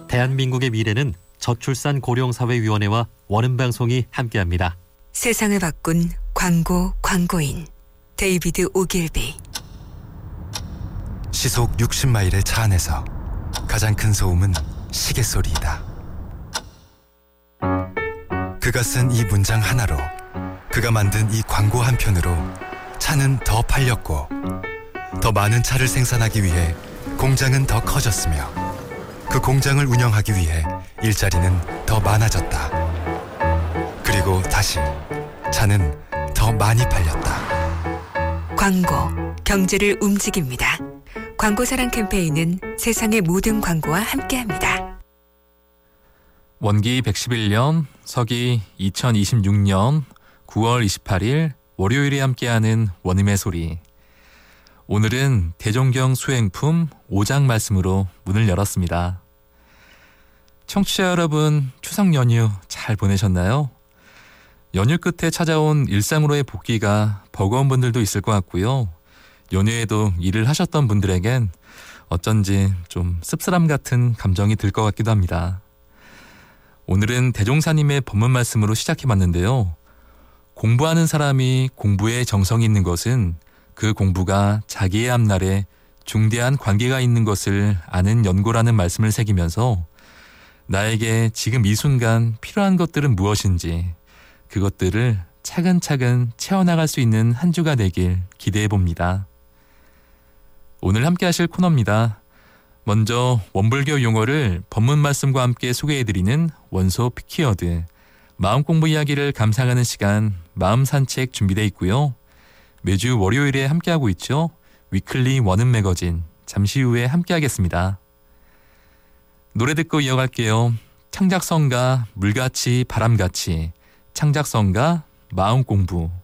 대한민국의 미래는 저출산 고령사회위원회와 원음방송이 함께합니다. 세상을 바꾼 광고인 데이비드 오길비. 시속 60마일의 차 안에서 가장 큰 소음은 시계 소리이다. 그가 쓴 이 문장 하나로, 그가 만든 이 광고 한 편으로 차는 더 팔렸고, 더 많은 차를 생산하기 위해 공장은 더 커졌으며, 그 공장을 운영하기 위해 일자리는 더 많아졌다. 그리고 다시 차는 더 많이 팔렸다. 광고, 경제를 움직입니다. 광고사랑 캠페인은 세상의 모든 광고와 함께합니다. 원기 111년, 서기 2026년 9월 28일 월요일에 함께하는 원음의 소리. 오늘은 대종경 수행품 5장 말씀으로 문을 열었습니다. 청취자 여러분, 추석 연휴 잘 보내셨나요? 연휴 끝에 찾아온 일상으로의 복귀가 버거운 분들도 있을 것 같고요. 연휴에도 일을 하셨던 분들에겐 어쩐지 좀 씁쓸함 같은 감정이 들 것 같기도 합니다. 오늘은 대종사님의 법문 말씀으로 시작해봤는데요. 공부하는 사람이 공부에 정성이 있는 것은 그 공부가 자기의 앞날에 중대한 관계가 있는 것을 아는 연고라는 말씀을 새기면서 나에게 지금 이 순간 필요한 것들은 무엇인지 그것들을 차근차근 채워나갈 수 있는 한 주가 되길 기대해봅니다. 오늘 함께 하실 코너입니다. 먼저 원불교 용어를 법문 말씀과 함께 소개해드리는 원소 피키워드, 마음 공부 이야기를 감상하는 시간 마음 산책 준비되어 있고요. 매주 월요일에 함께하고 있죠. 위클리 원음 매거진, 잠시 후에 함께하겠습니다. 노래 듣고 이어갈게요. 창작성가 물같이 바람같이, 창작성가 마음 공부.